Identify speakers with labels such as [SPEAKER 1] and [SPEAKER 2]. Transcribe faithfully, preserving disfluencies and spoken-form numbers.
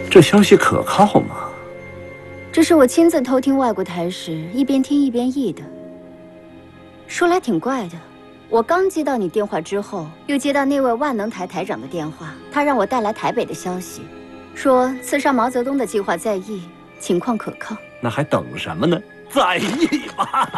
[SPEAKER 1] 这消息可靠吗？
[SPEAKER 2] 这是我亲自偷听外国台时，一边听一边译的。说来挺怪的，我刚接到你电话之后，又接到那位万能台台长的电话，他让我带来台北的消息，说刺杀毛泽东的计划在议，情况可靠。
[SPEAKER 1] 那还等什么呢？在意吧！